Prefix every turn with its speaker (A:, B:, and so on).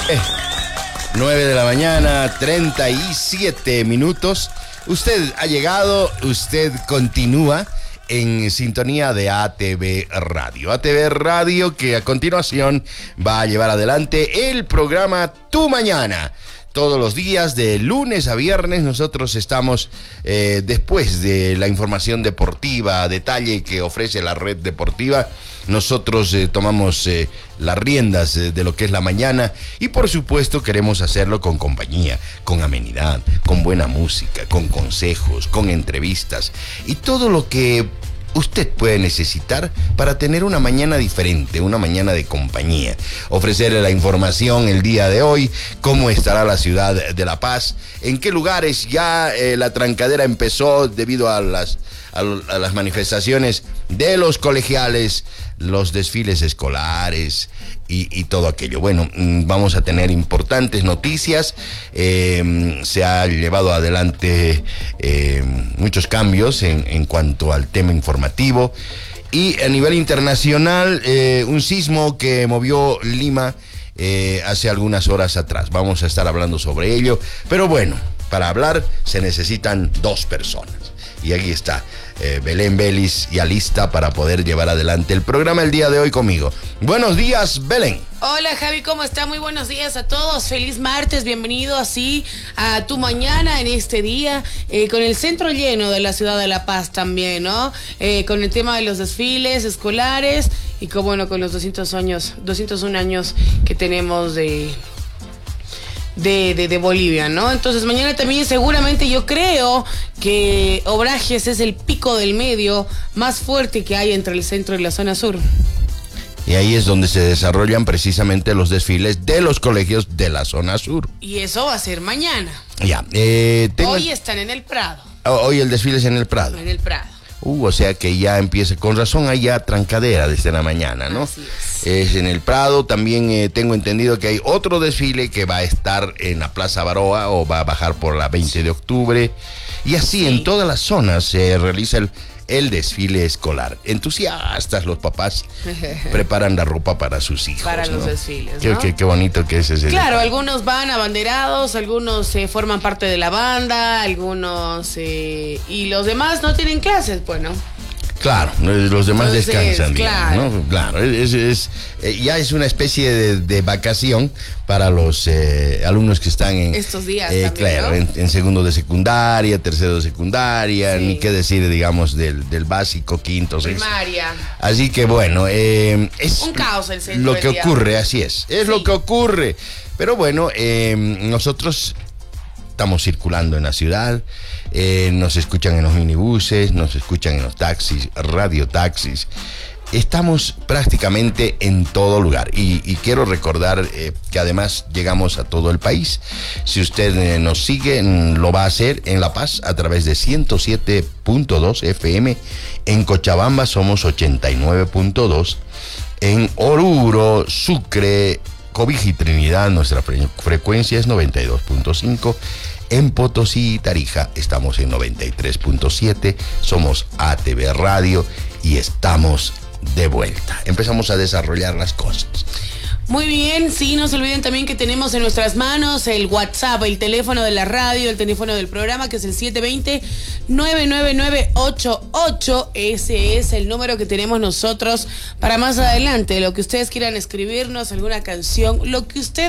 A: 9 de la mañana, 37 minutos. Usted ha llegado, usted continúa en sintonía de ATV Radio. ATV Radio, que a continuación va a llevar adelante el programa Tu Mañana. Todos los días, de lunes a viernes, nosotros estamos después de la información deportiva, detalle que ofrece la red deportiva. Nosotros tomamos las riendas de lo que es la mañana y por supuesto queremos hacerlo con compañía, con amenidad, con buena música, con consejos, con entrevistas y todo lo que usted puede necesitar para tener una mañana diferente, una mañana de compañía. Ofrecerle la información el día de hoy, cómo estará la ciudad de La Paz, en qué lugares ya la trancadera empezó debido a las manifestaciones de los colegiales, los desfiles escolares y todo aquello. Bueno, vamos a tener importantes noticias. Se ha llevado adelante muchos cambios en cuanto al tema informativo. Y a nivel internacional, un sismo que movió Lima hace algunas horas atrás. Vamos a estar hablando sobre ello. Pero bueno, para hablar se necesitan dos personas. Y aquí está Belén Vélez, ya lista para poder llevar adelante el programa el día de hoy conmigo. Buenos días, Belén.
B: Hola, Javi, ¿cómo está? Muy buenos días a todos. Feliz martes, bienvenido así a Tu Mañana en este día, con el centro lleno de la ciudad de La Paz también, ¿no? Con el tema de los desfiles escolares y con los 201 años que tenemos de Bolivia, ¿no? Entonces mañana también seguramente yo creo que Obrajes es el pico del medio más fuerte que hay entre el centro y la zona sur.
A: Y ahí es donde se desarrollan precisamente los desfiles de los colegios de la zona sur.
B: Y eso va a ser mañana.
A: Ya.
B: Hoy están en el Prado.
A: Hoy el desfile es en el Prado.
B: En el Prado.
A: O sea que ya empieza, con razón hay ya trancadera desde la mañana, ¿no?
B: Así
A: es en el Prado. También tengo entendido que hay otro desfile que va a estar en la Plaza Baroa o va a bajar por la 20 de octubre. Y así sí, en todas las zonas se realiza el desfile escolar. Entusiastas los papás preparan la ropa para sus hijos.
B: Para los desfiles, ¿no?
A: Qué bonito que es ese.
B: Claro, algunos van abanderados, algunos forman parte de la banda, algunos y los demás no tienen clases, pues, ¿no?
A: Claro, los demás descansan,
B: claro.
A: ¿no? Claro, ya es una especie de vacación para los alumnos que están en
B: estos días también,
A: claro,
B: ¿no?
A: en segundo de secundaria, tercero de secundaria, sí. Ni qué decir, digamos, del básico, quinto,
B: primaria.
A: Así que bueno, es
B: un caos el centro.
A: Lo que ocurre, así es sí. Lo que ocurre. Pero bueno, nosotros estamos circulando en la ciudad, nos escuchan en los minibuses, nos escuchan en los taxis, radiotaxis. Estamos prácticamente en todo lugar y quiero recordar que además llegamos a todo el país. Si usted nos sigue, lo va a hacer en La Paz a través de 107.2 FM. En Cochabamba somos 89.2. En Oruro, Sucre, Cobija y Trinidad, nuestra frecuencia es 92.5. En Potosí y Tarija estamos en 93.7. Somos ATV Radio y estamos de vuelta. Empezamos a desarrollar las cosas.
B: Muy bien, sí, no se olviden también que tenemos en nuestras manos el WhatsApp, el teléfono de la radio, el teléfono del programa, que es el 720-99988. Ese es el número que tenemos nosotros para más adelante. Lo que ustedes quieran escribirnos, alguna canción, lo que ustedes